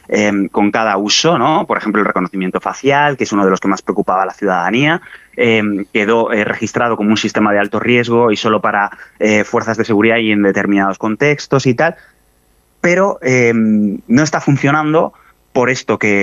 con cada uso, ¿no? Por ejemplo, el reconocimiento facial, que es uno de los que más preocupaba a la ciudadanía, quedó registrado como un sistema de alto riesgo y solo para fuerzas de seguridad y en determinados contextos y tal, pero no está funcionando por esto que